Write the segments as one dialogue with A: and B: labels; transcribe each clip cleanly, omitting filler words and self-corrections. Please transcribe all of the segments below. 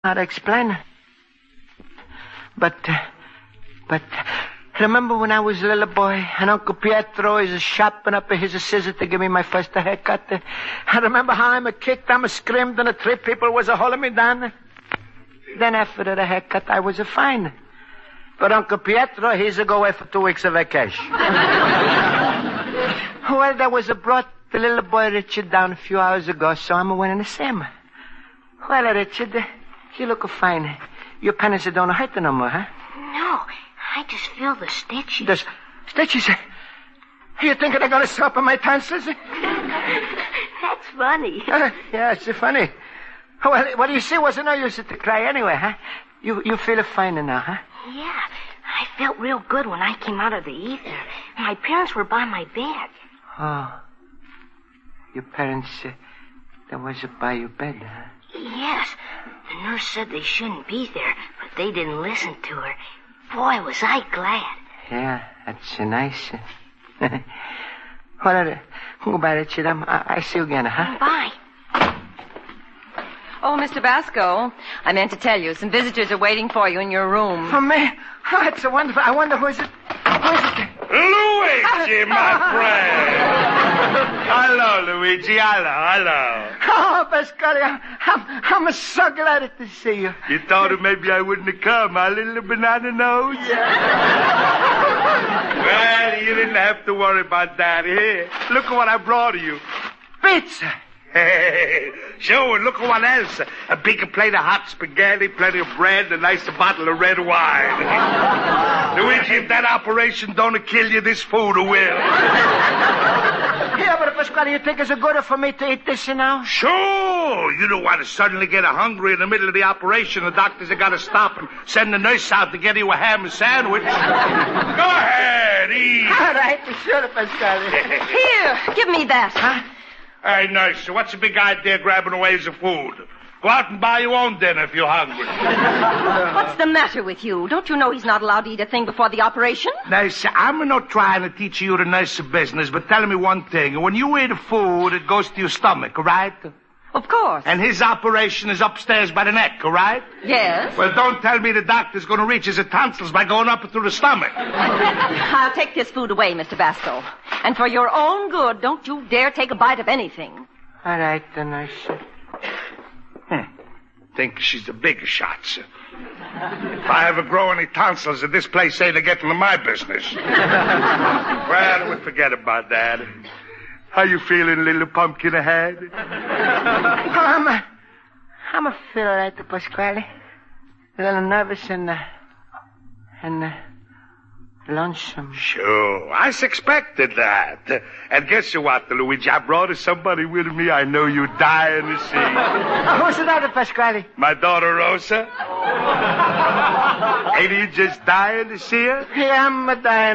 A: how to explain it. But remember when I was a little boy and Uncle Pietro is shopping up his scissors to give me my first haircut? I remember how I'm kicked, I'm screamed, and the three people was holding me down. Then after the haircut, I was fine. But Uncle Pietro, he's go away for 2 weeks of vacation. Well, there was brought the little boy Richard down a few hours ago, so I'm going to see him. Well, Richard, you look fine. Your pennies don't hurt no more, huh?
B: No, I just feel the stitches.
A: The stitches? You think they're going to stop on my tonsils?
B: That's funny.
A: Yeah, it's funny. Well, what do you see? Wasn't no use to cry anyway, huh? You feel fine now, huh?
B: Yeah, I felt real good when I came out of the ether. My parents were by my bed.
A: Oh. Your parents, they was by your bed, huh?
B: Yes. The nurse said they shouldn't be there, but they didn't listen to her. Boy, was I glad.
A: Yeah, that's nice. Well, goodbye, Richard. I see you again, huh?
B: Bye.
C: Oh, Mr. Basco, I meant to tell you, some visitors are waiting for you in your room.
A: For me? Oh, it's wonderful. I wonder who is it?
D: Luigi, my friend. Hello, Luigi. Hello.
A: Oh, Pasquale, I'm so glad to see you.
D: You thought maybe I wouldn't have come, my little banana nose?
A: Yeah.
D: Well, you didn't have to worry about that. Here, look at what I brought you.
A: Pizza.
D: Hey, sure, look at what else. A big plate of hot spaghetti, plenty of bread, and a nice bottle of red wine. Luigi, if that operation don't kill you, this food will.
A: Yeah, but Pasquale, you think it's good for me to eat this now?
D: Sure. You don't want to suddenly get hungry in the middle of the operation. The doctors have got to stop and send the nurse out to get you a ham sandwich. Go ahead, eat.
A: All right, sure, Pasquale.
C: Here, give me that.
A: Huh?
D: Hey, nurse, what's the big idea grabbing away the food? Go out and buy your own dinner if you're hungry.
C: What's the matter with you? Don't you know he's not allowed to eat a thing before the operation?
D: Nurse, I'm not trying to teach you the nurse business, but tell me one thing. When you eat food, it goes to your stomach, right?
C: Of course.
D: And his operation is upstairs by the neck, right?
C: Yes.
D: Well, don't tell me the doctor's going to reach his tonsils by going up through the stomach.
C: I'll take this food away, Mr. Basco. And for your own good, don't you dare take a bite of anything.
A: All right, then I
D: Think she's the big shot, sir. If I ever grow any tonsils at this place, ain't a getting to my business. Well, we forget about that. How you feeling, little pumpkin head?
A: I'm a feel all right, Pasquale. A little nervous and lonesome.
D: Sure, I suspected that. And guess what, Luigi? I brought somebody with me I know you're dying to see.
A: Who's that, Pasquale?
D: My daughter, Rosa. Ain't you just dying to see her?
A: Yeah, I'm dying.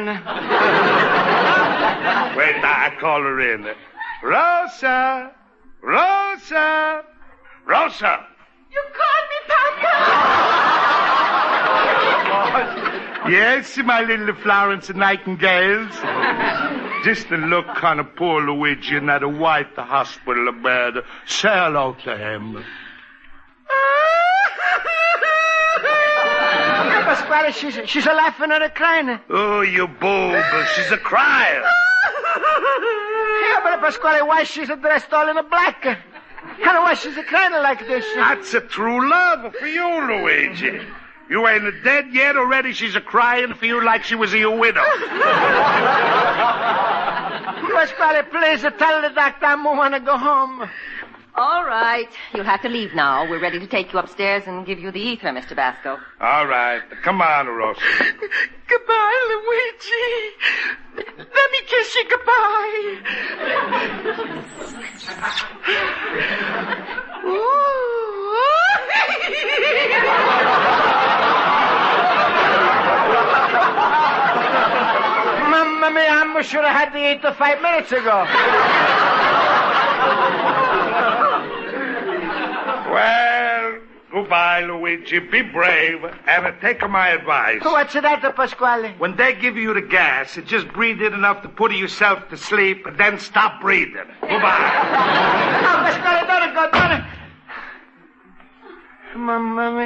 D: Wait, I call her in. Rosa! Rosa! Rosa!
A: You called me, Papa!
D: Yes, my little Florence Nightingales. Just to look kind of poor Luigi in that white hospital bed. Say hello to him.
A: Pasquale, she's a laughing or a crying.
D: Oh, you boob. She's a crying.
A: Yeah, but Pasquale, why she's dressed all in black? And why she's crying like this?
D: That's a true love for you, Luigi. You ain't dead yet. Already she's crying for you like she was your widow.
A: Pasquale, please tell the doctor I want to go home.
C: All right. You'll have to leave now. We're ready to take you upstairs and give you the ether, Mr. Basco.
D: All right. Come on, Rosa.
A: Goodbye, Luigi. Let me kiss you goodbye. Mamma mia, I should have had the ether 5 minutes ago.
D: Well, goodbye, Luigi. Be brave and take my advice.
A: What's that, Pasquale?
D: When they give you the gas, just breathe in enough to put yourself to sleep, and then stop breathing. Goodbye.
A: No, Pasquale, don't go. Mamma mia.